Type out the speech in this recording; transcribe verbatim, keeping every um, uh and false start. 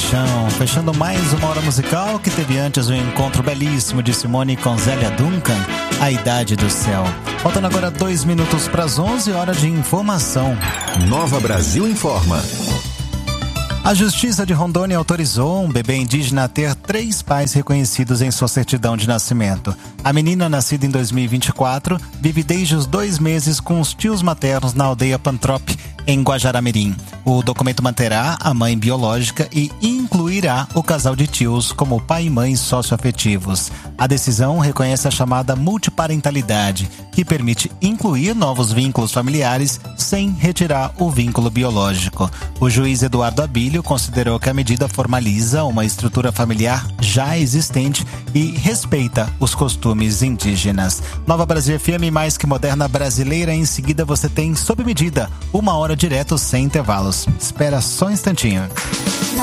Paixão, fechando mais uma hora musical que teve antes um encontro belíssimo de Simone com Zélia Duncan, A Idade do Céu. Faltando agora dois minutos para as onze, hora de informação. Nova Brasil Informa. A Justiça de Rondônia autorizou um bebê indígena a ter três pais reconhecidos em sua certidão de nascimento. A menina, nascida em dois mil e vinte e quatro, vive desde os dois meses com os tios maternos na aldeia Pantrope, em Guajará-Mirim. O documento manterá a mãe biológica e incluirá o casal de tios como pai e mãe socioafetivos. A decisão reconhece a chamada multiparentalidade, que permite incluir novos vínculos familiares sem retirar o vínculo biológico. O juiz Eduardo Abílio considerou que a medida formaliza uma estrutura familiar já existente e respeita os costumes indígenas. Nova Brasil F M, mais que moderna brasileira. Em seguida você tem Sob Medida, uma hora direto sem intervalos. Espera só um instantinho.